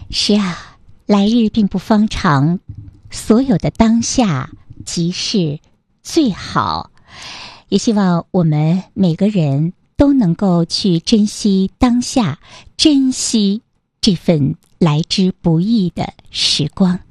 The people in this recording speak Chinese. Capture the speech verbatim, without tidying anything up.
是啊，来日并不方长，所有的当下即是最好。也希望我们每个人都能够去珍惜当下，珍惜这份来之不易的时光。